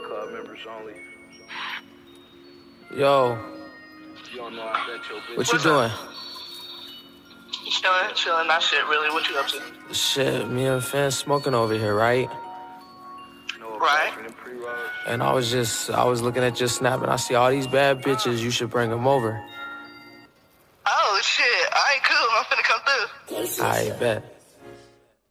Club members only. Yo. You don't know I bet your bitch. What you doing? Chilling, not shit, really. What you up to? Shit, me and Finn smoking over here, right? Right. And I was looking at your snap and I see all these bad bitches. You should bring them over. Oh, shit. All right, cool. I'm finna come through. I bet.